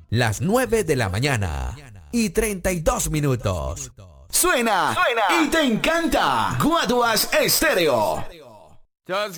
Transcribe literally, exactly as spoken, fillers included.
las nueve de la mañana y treinta y dos minutos. Suena, Suena y te encanta. Guaduas Estéreo. Just